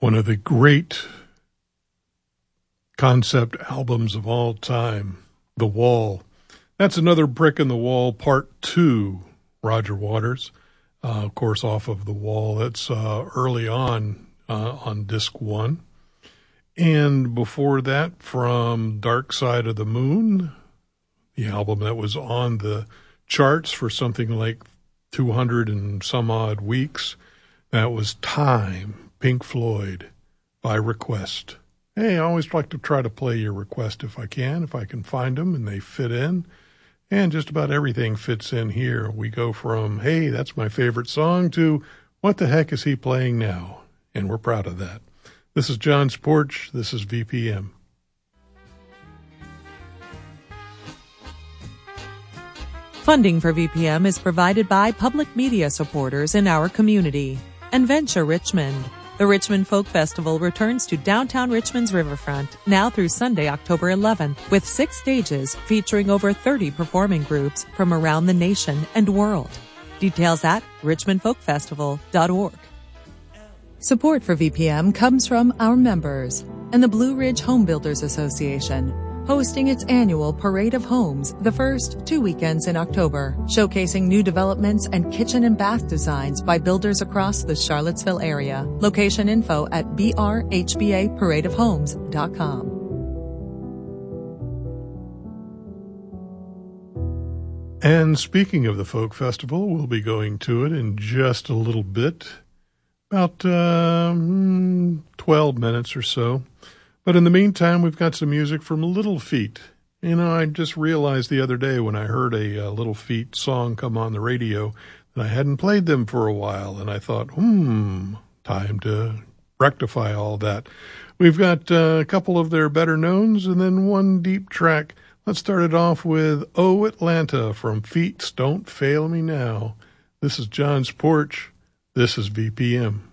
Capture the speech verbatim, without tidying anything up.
One of the great concept albums of all time, The Wall. That's Another Brick in the Wall, Part two, Roger Waters. Uh, of course, off of The Wall. That's uh, early on uh, on disc one. And before that, from Dark Side of the Moon, the album that was on the charts for something like two hundred and some odd weeks. That was Time, Pink Floyd, by request. Hey, I always like to try to play your request if I can, if I can find them and they fit in. And just about everything fits in here. We go from, hey, that's my favorite song, to what the heck is he playing now? And we're proud of that. This is John's Porch. This is V P M. Funding for V P M is provided by public media supporters in our community and Venture Richmond. The Richmond Folk Festival returns to downtown Richmond's riverfront now through Sunday, October eleventh, with six stages featuring over thirty performing groups from around the nation and world. Details at richmond folk festival dot org. Support for V P M comes from our members and the Blue Ridge Home Builders Association, hosting its annual Parade of Homes the first two weekends in October, showcasing new developments and kitchen and bath designs by builders across the Charlottesville area. Location info at b r h b a parade of homes dot com. And speaking of the Folk Festival, we'll be going to it in just a little bit, about um, twelve minutes or so. But in the meantime, we've got some music from Little Feat. You know, I just realized the other day when I heard a, uh Little Feat song come on the radio that I hadn't played them for a while, and I thought, hmm, time to rectify all that. We've got uh, a couple of their better knowns and then one deep track. Let's start it off with Oh Atlanta from Feats Don't Fail Me Now. This is John's Porch. This is V P M.